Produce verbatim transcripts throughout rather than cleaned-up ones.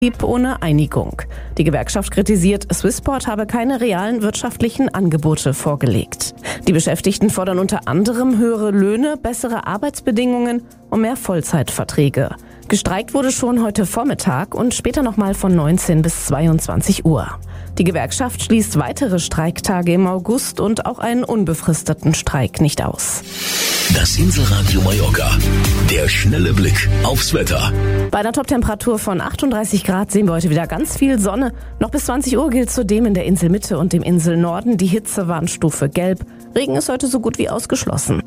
ohne Einigung. Die Gewerkschaft kritisiert, Swissport habe keine realen wirtschaftlichen Angebote vorgelegt. Die Beschäftigten fordern unter anderem höhere Löhne, bessere Arbeitsbedingungen und mehr Vollzeitverträge. Gestreikt wurde schon heute Vormittag und später nochmal von neunzehn bis zweiundzwanzig Uhr. Die Gewerkschaft schließt weitere Streiktage im August und auch einen unbefristeten Streik nicht aus. Das Inselradio Mallorca. Der schnelle Blick aufs Wetter. Bei einer Toptemperatur von achtunddreißig Grad sehen wir heute wieder ganz viel Sonne. Noch bis zwanzig Uhr gilt zudem in der Inselmitte und dem Inselnorden die Hitzewarnstufe Gelb. Regen ist heute so gut wie ausgeschlossen.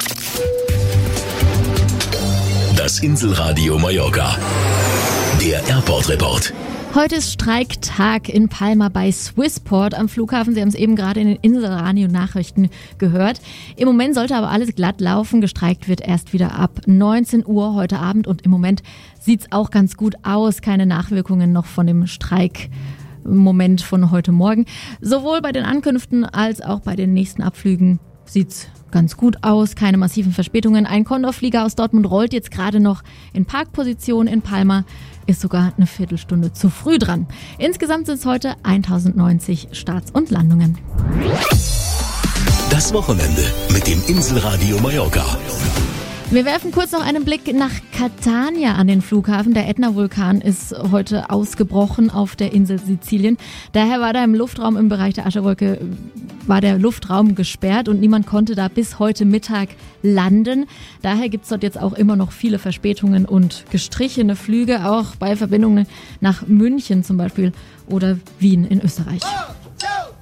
Das Inselradio Mallorca. Der Airport Report. Heute ist Streiktag in Palma bei Swissport am Flughafen. Sie haben es eben gerade in den Inselradio-Nachrichten gehört. Im Moment sollte aber alles glatt laufen. Gestreikt wird erst wieder ab neunzehn Uhr heute Abend und im Moment sieht es auch ganz gut aus. Keine Nachwirkungen noch von dem Streikmoment von heute Morgen. Sowohl bei den Ankünften als auch bei den nächsten Abflügen sieht's ganz gut aus, keine massiven Verspätungen. Ein Condor-Flieger aus Dortmund rollt jetzt gerade noch in Parkposition in Palma, ist sogar eine Viertelstunde zu früh dran. Insgesamt sind es heute tausendneunzig Starts und Landungen. Das Wochenende mit dem Inselradio Mallorca. Wir werfen kurz noch einen Blick nach Catania an den Flughafen. Der Ätna-Vulkan ist heute ausgebrochen auf der Insel Sizilien. Daher war da im Luftraum im Bereich der Aschewolke war der Luftraum gesperrt und niemand konnte da bis heute Mittag landen. Daher gibt es dort jetzt auch immer noch viele Verspätungen und gestrichene Flüge, auch bei Verbindungen nach München zum Beispiel oder Wien in Österreich.